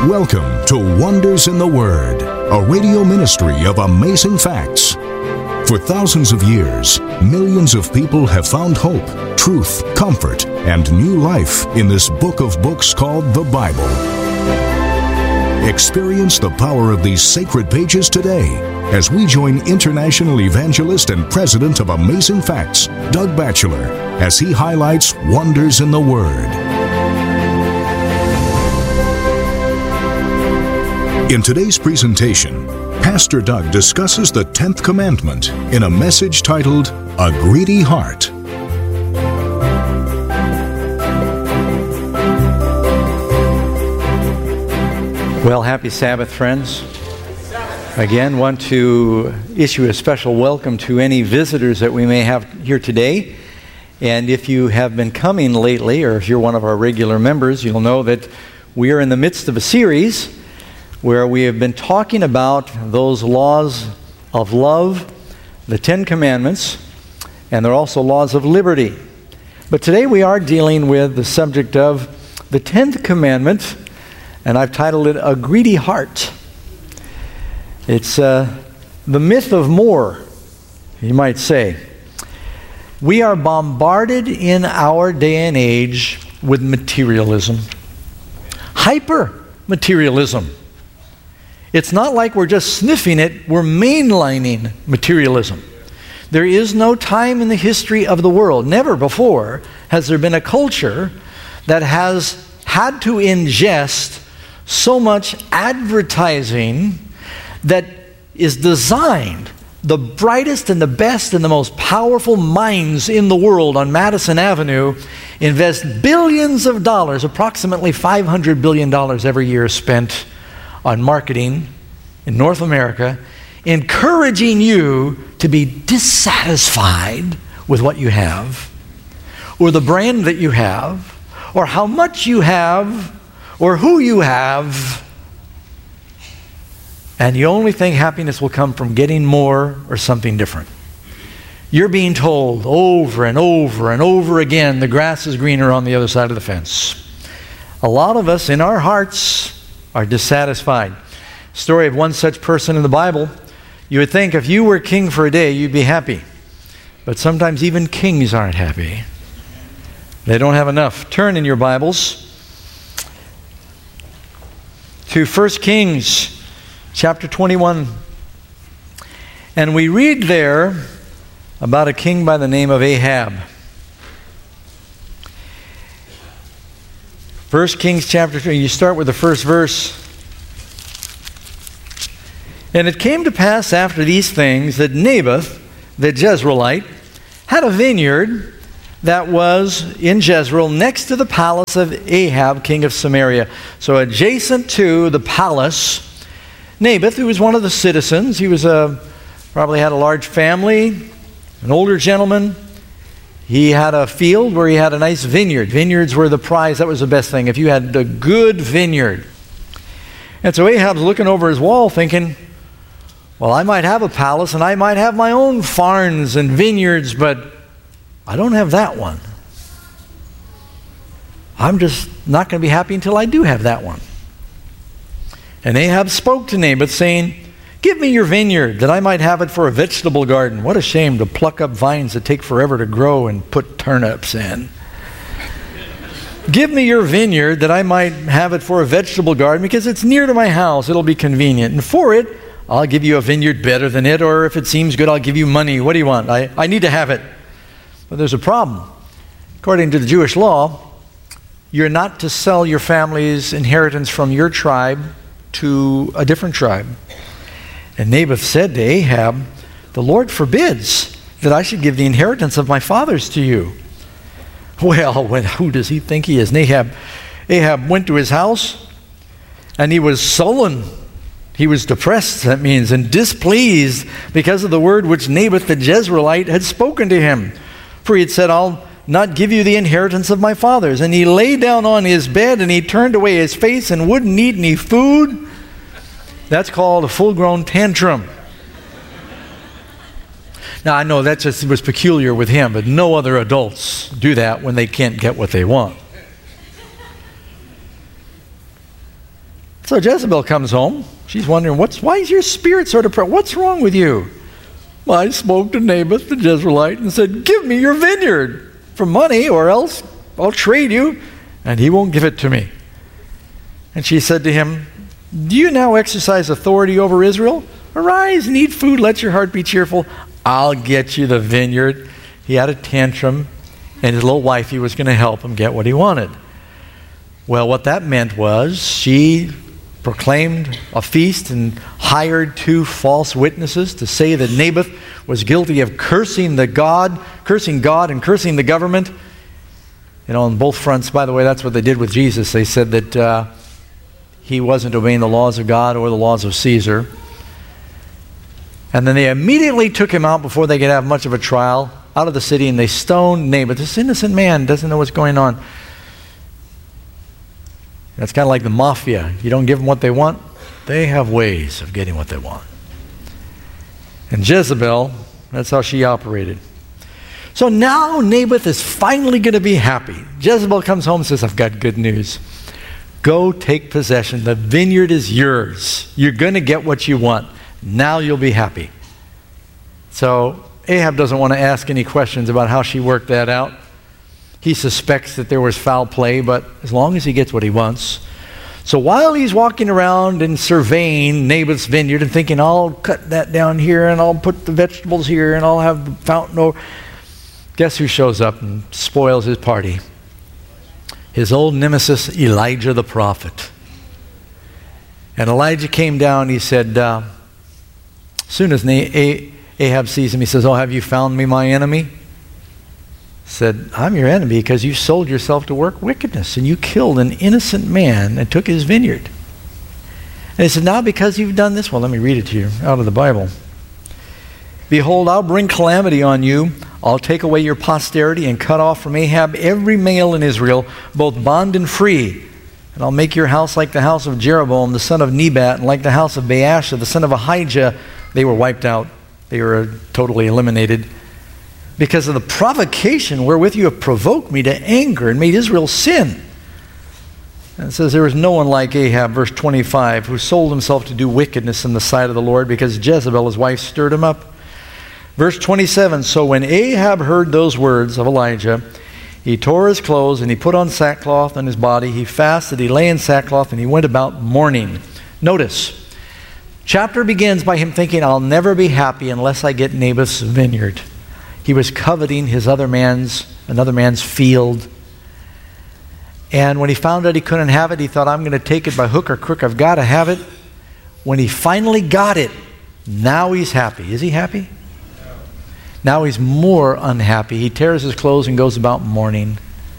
Welcome to Wonders in the Word, a radio ministry of amazing facts. For thousands of years, millions of people have found hope, truth, comfort, and new life in this book of books called the Bible. Experience the power of these sacred pages today as we join international evangelist and president of Amazing Facts, Doug Batchelor, as he highlights Wonders in the Word. In today's presentation, Pastor Doug discusses the 10th commandment in a message titled, A Greedy Heart. Well, happy Sabbath, friends. Again, want to issue a special welcome to any visitors that we may have here today. And if you have been coming lately, or if you're one of our regular members, you'll know that we are in the midst of a series where we have been talking about those laws of love, the 10 Commandments, and they're also laws of liberty. But today we are dealing with the subject of the 10th Commandment, and I've titled it, A Greedy Heart. It's the myth of more, you might say. We are bombarded in our day and age with materialism. Hyper-materialism. It's not like we're just sniffing it, we're mainlining materialism. There is no time in the history of the world, never before has there been a culture that has had to ingest so much advertising that is designed. The brightest and the best and the most powerful minds in the world on Madison Avenue invest billions of dollars, approximately $500 billion every year spent on marketing in North America, encouraging you to be dissatisfied with what you have, or the brand that you have, or how much you have, or who you have. And you only think happiness will come from getting more or something different. You're being told over and over and over again, the grass is greener on the other side of the fence. A lot of us in our hearts are dissatisfied. Story of one such person in the Bible. You would think if you were king for a day, you'd be happy. But sometimes even kings aren't happy. They don't have enough. Turn in your Bibles to 1 Kings chapter 21. And we read there about a king by the name of Ahab. 1 Kings chapter 2, you start with the first verse. And it came to pass after these things that Naboth, the Jezreelite, had a vineyard that was in Jezreel next to the palace of Ahab, king of Samaria. So adjacent to the palace, Naboth, who was one of the citizens, he was probably had a large family, an older gentleman. He had a field where he had a nice vineyard. Vineyards were the prize. That was the best thing, if you had a good vineyard. And so Ahab's looking over his wall thinking, well, I might have a palace and I might have my own farms and vineyards, but I don't have that one. I'm just not going to be happy until I do have that one. And Ahab spoke to Naboth, saying, give me your vineyard, that I might have it for a vegetable garden. What a shame to pluck up vines that take forever to grow and put turnips in. Give me your vineyard, that I might have it for a vegetable garden, because it's near to my house. It'll be convenient. And for it, I'll give you a vineyard better than it, or if it seems good, I'll give you money. What do you want? I need to have it. But there's a problem. According to the Jewish law, you're not to sell your family's inheritance from your tribe to a different tribe. And Naboth said to Ahab, the Lord forbids that I should give the inheritance of my fathers to you. Well, who does he think he is? And Ahab went to his house, and he was sullen. He was depressed, that means, and displeased because of the word which Naboth the Jezreelite had spoken to him. For he had said, I'll not give you the inheritance of my fathers. And he lay down on his bed, and he turned away his face and wouldn't eat any food. That's called a full-grown tantrum. Now, I know that just was peculiar with him, but no other adults do that when they can't get what they want. So Jezebel comes home. She's wondering, why is your spirit so depressed? What's wrong with you? Well, I spoke to Naboth the Jezreelite and said, give me your vineyard for money, or else I'll trade you. And he won't give it to me. And she said to him, do you now exercise authority over Israel? Arise and eat food, let your heart be cheerful. I'll get you the vineyard. He had a tantrum, and his little wifey was going to help him get what he wanted. Well, what that meant was she proclaimed a feast and hired 2 false witnesses to say that Naboth was guilty of cursing God and cursing the government. On both fronts, by the way, that's what they did with Jesus. They said that he wasn't obeying the laws of God or the laws of Caesar. And then they immediately took him out before they could have much of a trial, out of the city, and they stoned Naboth. This innocent man doesn't know what's going on. That's kind of like the mafia. You don't give them what they want, they have ways of getting what they want. And Jezebel, that's how she operated. So now Naboth is finally going to be happy. Jezebel comes home and says, I've got good news. Go take possession. The vineyard is yours. You're going to get what you want. Now you'll be happy. So Ahab doesn't want to ask any questions about how she worked that out. He suspects that there was foul play, but as long as he gets what he wants. So while he's walking around and surveying Naboth's vineyard and thinking, I'll cut that down here and I'll put the vegetables here and I'll have the fountain over, guess who shows up and spoils his party? His old nemesis, Elijah the prophet. And Elijah came down, he said, as soon as Ahab sees him, he says, oh, have you found me my enemy? Said, I'm your enemy because you sold yourself to work wickedness and you killed an innocent man and took his vineyard. And he said, now because you've done this, well, let me read it to you out of the Bible. Behold, I'll bring calamity on you. I'll take away your posterity and cut off from Ahab every male in Israel, both bond and free. And I'll make your house like the house of Jeroboam, the son of Nebat, and like the house of Baasha, the son of Ahijah. They were wiped out. They were totally eliminated. Because of the provocation wherewith you have provoked me to anger and made Israel sin. And it says there was no one like Ahab, verse 25, who sold himself to do wickedness in the sight of the Lord because Jezebel, his wife, stirred him up. Verse 27, so when Ahab heard those words of Elijah, he tore his clothes and he put on sackcloth on his body. He fasted, he lay in sackcloth, and he went about mourning. Notice, chapter begins by him thinking, I'll never be happy unless I get Naboth's vineyard. He was coveting another man's field. And when he found out he couldn't have it, he thought, I'm going to take it by hook or crook. I've got to have it. When he finally got it, now he's happy. Is he happy? Now he's more unhappy. He tears his clothes and goes about mourning.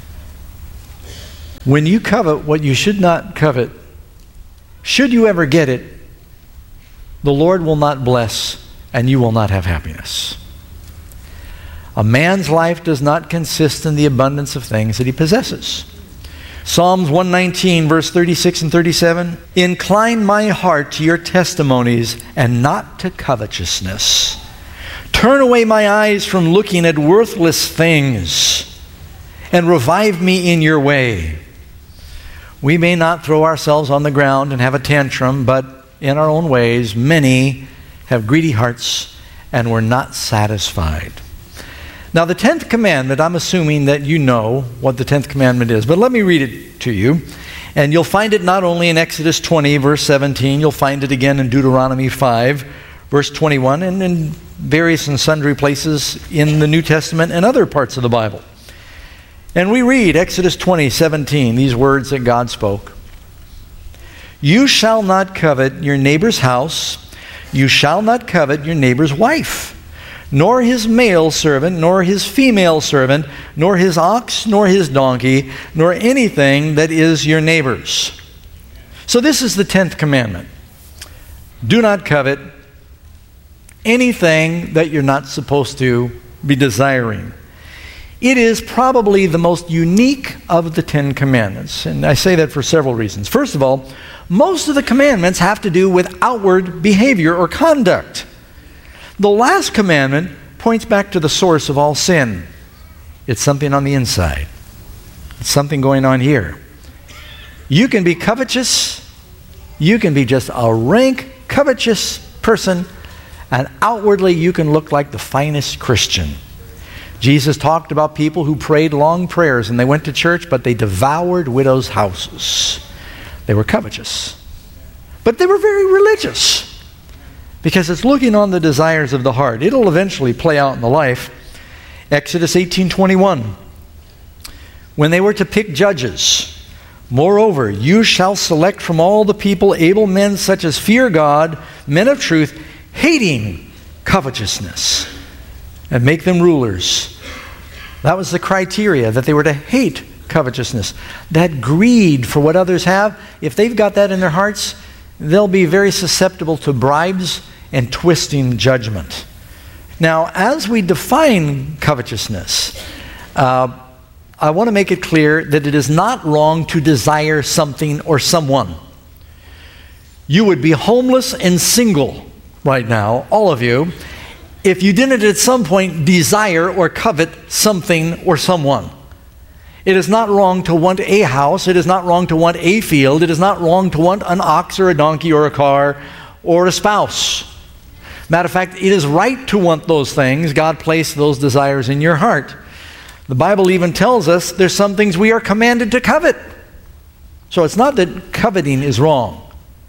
When you covet what you should not covet, should you ever get it, the Lord will not bless and you will not have happiness. A man's life does not consist in the abundance of things that he possesses. Psalms 119, verse 36 and 37, incline my heart to your testimonies and not to covetousness. Turn away my eyes from looking at worthless things and revive me in your way. We may not throw ourselves on the ground and have a tantrum, but in our own ways, many have greedy hearts and were not satisfied. Now, the 10th commandment, I'm assuming that you know what the 10th commandment is, but let me read it to you. And you'll find it not only in Exodus 20, verse 17, you'll find it again in Deuteronomy 5, verse 21, and in various and sundry places in the New Testament and other parts of the Bible. And we read Exodus 20, 17, these words that God spoke. You shall not covet your neighbor's house, you shall not covet your neighbor's wife, nor his male servant, nor his female servant, nor his ox, nor his donkey, nor anything that is your neighbor's. So this is the 10th commandment. Do not covet anything that you're not supposed to be desiring. It is probably the most unique of the 10 commandments, and I say that for several reasons. First of all, most of the commandments have to do with outward behavior or conduct. The last commandment points back to the source of all sin. It's something on the inside. It's something going on here. You can be covetous You can be just a rank, covetous person, and outwardly you can look like the finest Christian. Jesus talked about people who prayed long prayers and they went to church, but they devoured widows' houses. They were covetous. But they were very religious, because it's looking on the desires of the heart. It'll eventually play out in the life. Exodus 18:21. When they were to pick judges, moreover, you shall select from all the people able men such as fear God, men of truth, hating covetousness, and make them rulers. That was the criteria, that they were to hate covetousness. That greed for what others have, if they've got that in their hearts, they'll be very susceptible to bribes and twisting judgment. Now, as we define covetousness, I want to make it clear that it is not wrong to desire something or someone. You would be homeless and single right now, all of you, if you didn't at some point desire or covet something or someone. It is not wrong to want a house. It is not wrong to want a field. It is not wrong to want an ox or a donkey or a car or a spouse. Matter of fact, it is right to want those things. God placed those desires in your heart. The Bible even tells us there's some things we are commanded to covet. So it's not that coveting is wrong.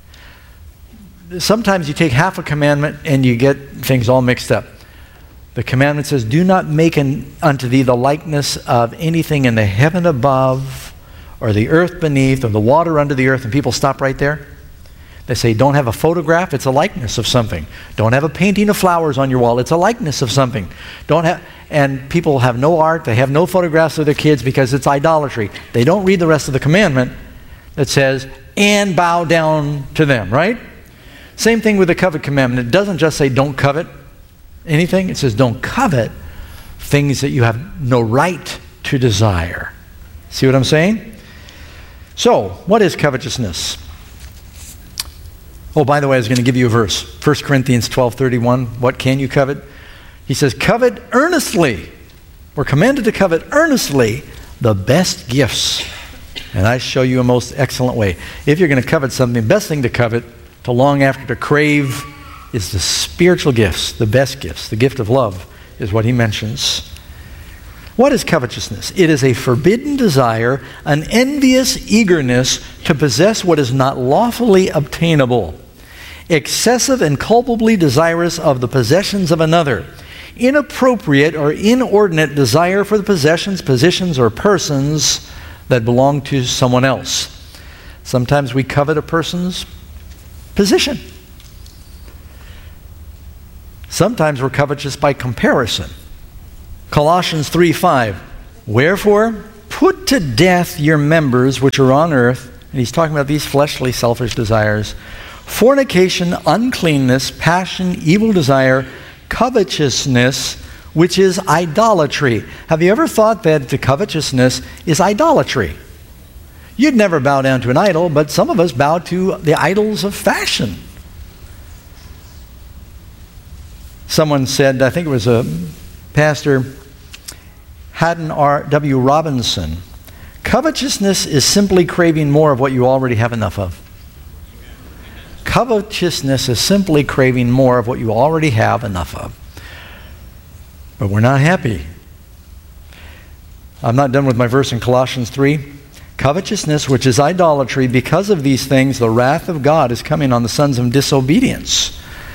Sometimes you take half a commandment and you get things all mixed up. The commandment says, do not make unto thee the likeness of anything in the heaven above, or the earth beneath, or the water under the earth. And people stop right there. They say, don't have a photograph, it's a likeness of something. Don't have a painting of flowers on your wall, it's a likeness of something. And people have no art, they have no photographs of their kids because it's idolatry. They don't read the rest of the commandment that says, and bow down to them, right? Same thing with the covet commandment. It doesn't just say don't covet anything. It says don't covet things that you have no right to desire. See what I'm saying? So, what is covetousness? Oh, by the way, I was going to give you a verse. 1 Corinthians 12:31. What can you covet? He says, covet earnestly. We're commanded to covet earnestly the best gifts. And I show you a most excellent way. If you're going to covet something, the best thing to covet, to long after, to crave, is the spiritual gifts, the best gifts. The gift of love is what he mentions. What is covetousness? It is a forbidden desire, an envious eagerness to possess what is not lawfully obtainable, excessive and culpably desirous of the possessions of another, inappropriate or inordinate desire for the possessions, positions, or persons that belong to someone else. Sometimes we covet a person's position. Sometimes we're covetous by comparison. Colossians 3:5. Wherefore, put to death your members which are on earth, and he's talking about these fleshly, selfish desires, fornication, uncleanness, passion, evil desire, covetousness, which is idolatry. Have you ever thought that the covetousness is idolatry? You'd never bow down to an idol, but some of us bow to the idols of fashion. Someone said, I think it was a pastor, Haddon R.W. Robinson, covetousness is simply craving more of what you already have enough of. Covetousness is simply craving more of what you already have enough of. But we're not happy. I'm not done with my verse in Colossians 3. Covetousness, which is idolatry, because of these things, the wrath of God is coming on the sons of disobedience.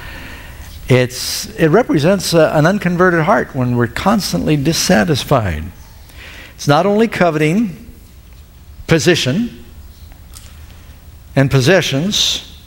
It represents an unconverted heart when we're constantly dissatisfied. It's not only coveting position and possessions,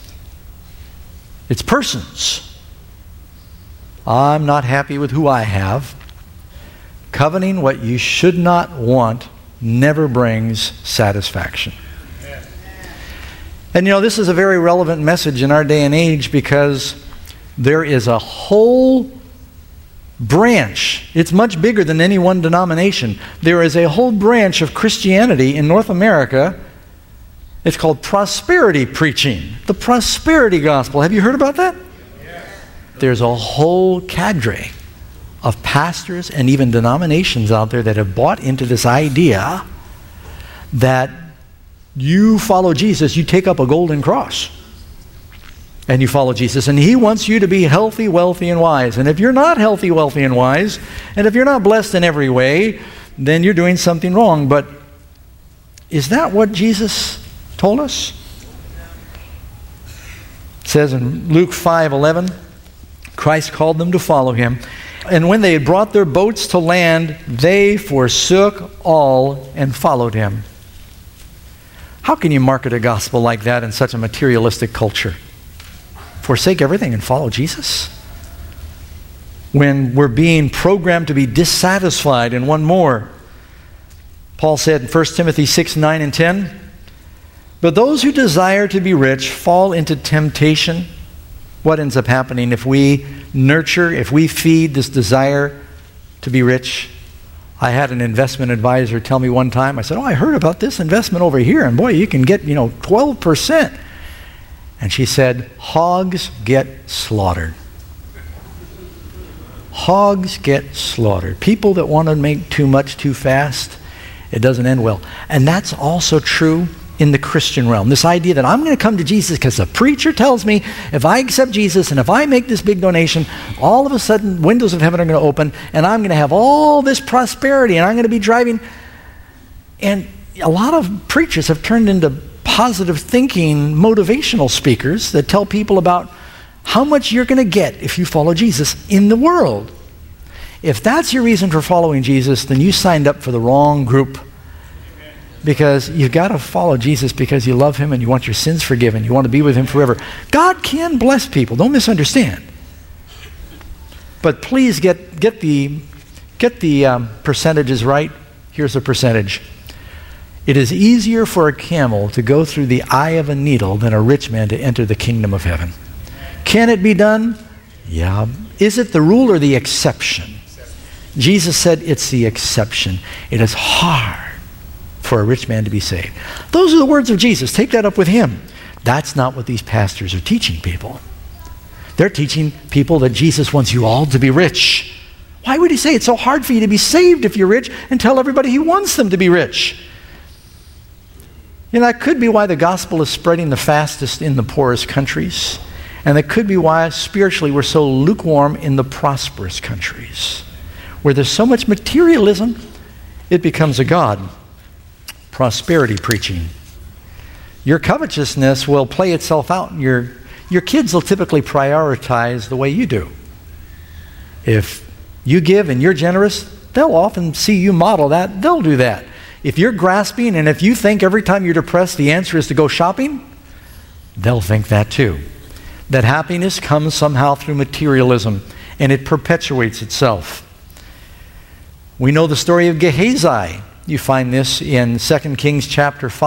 it's persons. I'm not happy with who I have. Coveting what you should not want never brings satisfaction. And you know, this is a very relevant message in our day and age because there is a whole branch. It's much bigger than any one denomination. There is a whole branch of Christianity in North America. It's called prosperity preaching. The prosperity gospel. Have you heard about that? Yes. There's a whole cadre of pastors and even denominations out there that have bought into this idea that You follow Jesus, you take up a golden cross. And you follow Jesus. And he wants you to be healthy, wealthy, and wise. And if you're not healthy, wealthy, and wise, and if you're not blessed in every way, then you're doing something wrong. But is that what Jesus told us? It says in Luke 5:11, Christ called them to follow him. And when they had brought their boats to land, they forsook all and followed him. How can you market a gospel like that in such a materialistic culture? Forsake everything and follow Jesus? When we're being programmed to be dissatisfied and want more. Paul said in 1 Timothy 6:9 and 10, but those who desire to be rich fall into temptation. What ends up happening if we nurture, if we feed this desire to be rich? I had an investment advisor tell me one time, I said, I heard about this investment over here, and boy, you can get, 12%. And she said, hogs get slaughtered. Hogs get slaughtered. People that want to make too much too fast, it doesn't end well. And that's also true in the Christian realm. This idea that I'm going to come to Jesus because the preacher tells me if I accept Jesus and if I make this big donation, all of a sudden windows of heaven are going to open and I'm going to have all this prosperity and I'm going to be driving. And a lot of preachers have turned into positive thinking motivational speakers that tell people about how much you're going to get if you follow Jesus in the world. If that's your reason for following Jesus, then you signed up for the wrong group. Because you've got to follow Jesus because you love him and you want your sins forgiven. You want to be with him forever. God can bless people. Don't misunderstand. But please get the percentages right. Here's a percentage. It is easier for a camel to go through the eye of a needle than a rich man to enter the kingdom of heaven. Can it be done? Yeah. Is it the rule or the exception? Jesus said it's the exception. It is hard for a rich man to be saved. Those are the words of Jesus. Take that up with him. That's not what these pastors are teaching people. They're teaching people that Jesus wants you all to be rich. Why would he say it's so hard for you to be saved if you're rich and tell everybody he wants them to be rich? That could be why the gospel is spreading the fastest in the poorest countries. And that could be why spiritually we're so lukewarm in the prosperous countries. Where there's so much materialism, it becomes a god. Prosperity preaching. Your covetousness will play itself out. Your kids will typically prioritize the way you do. If you give and you're generous, they'll often see you model that. They'll do that. If you're grasping and if you think every time you're depressed the answer is to go shopping, they'll think that too. That happiness comes somehow through materialism and it perpetuates itself. We know the story of Gehazi. You find this in 2 Kings chapter 5.